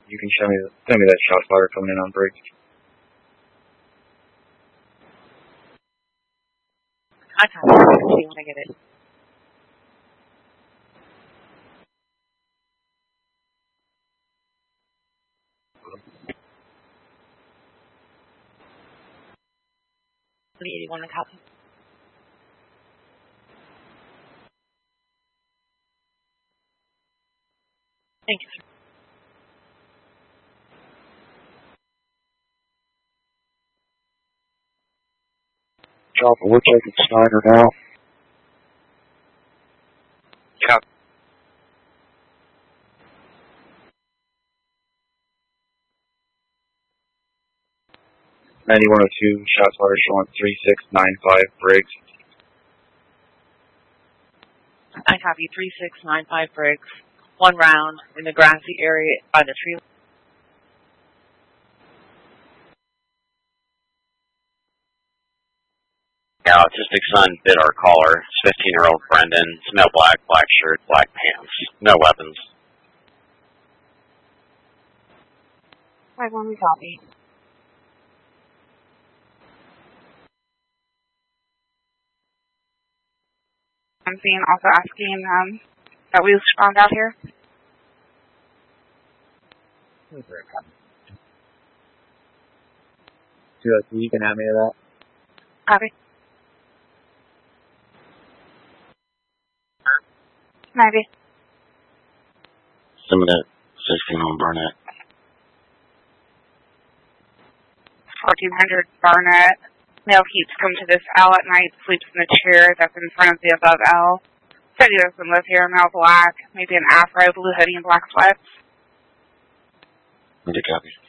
You can send me that shot spotter coming in on break. I can't see when I get it. The 81 and copy. Thank you, sir. Chopper, we're taking Snyder now. Copy. (9102) shot spotter showing 3695 Briggs. I copy 3695 Briggs. 1 round in the grassy area by the tree. Yeah, autistic son bit our caller. It's 15-year-old Brendan. Smell black, black shirt, black pants. No weapons. 5-1, we copy. I'm seeing also asking that we respond out here. You can have me of that. Copy. Maybe. Some of that 16 on Burnett. 1400 Barnett. Male keeps come to this L at night, sleeps in the chair that's in front of the above L. Said he doesn't live here, male black, maybe an afro, blue hoodie, and black sweats. Need to copy.